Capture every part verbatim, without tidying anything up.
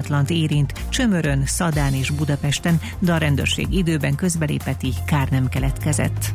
ártatlant érint Csömörön, Szadán és Budapesten, de a rendőrség időben közbelépett, így kár nem keletkezett.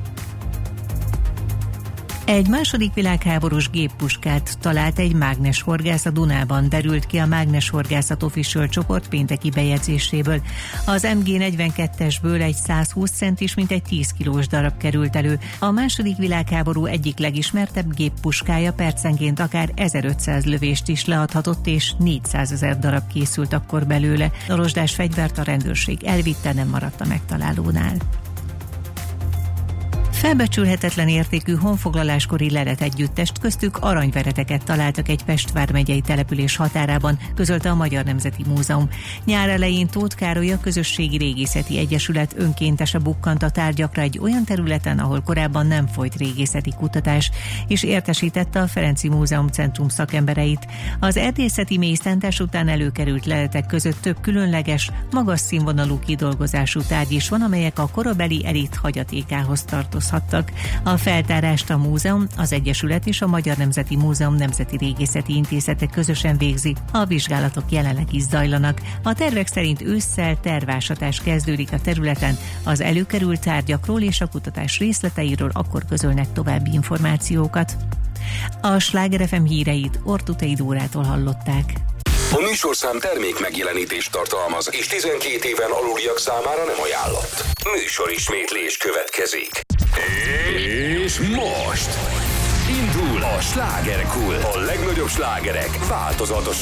Egy második világháborús géppuskát talált egy mágneshorgász a Dunában, derült ki a Mágneshorgászat Official csoport pénteki bejegyzéséből. Az em gé negyvenkettesből egy százhúsz centis, mint egy tíz kilós darab került elő. A második világháború egyik legismertebb géppuskája percenként akár ezerötszáz lövést is leadhatott, és négyszázezer darab készült akkor belőle. A rozsdás fegyvert a rendőrség elvitte, nem maradt a megtalálónál. Felbecsülhetetlen értékű honfoglaláskori lelet együttest, köztük aranyvereteket találtak egy Pest vármegyei település határában, közölte a Magyar Nemzeti Múzeum. Nyár elején Tóth Károly, a Közösségi Régészeti Egyesület önkéntese bukkant a tárgyakra egy olyan területen, ahol korábban nem folyt régészeti kutatás, és értesítette a Ferenci Múzeum Centrum szakembereit. Az erdészeti mélyszántás után előkerült leletek között több különleges, magas színvonalú kidolgozású tárgy is van, amelyek a korabeli elit hagyatékához tartozhatnak. A feltárást a múzeum, az Egyesület és a Magyar Nemzeti Múzeum Nemzeti Régészeti Intézete közösen végzi. A vizsgálatok jelenleg is zajlanak. A tervek szerint ősszel tervásatás kezdődik a területen. Az előkerült tárgyakról és a kutatás részleteiről akkor közölnek további információkat. A Sláger ef em híreit Ortutei Dórától hallották. A műsorszám termék megjelenítést tartalmaz, és tizenkét éven aluliak számára nem ajánlott. Műsorismétlés következik. És most indul a Slágerkult. A legnagyobb slágerek változatosan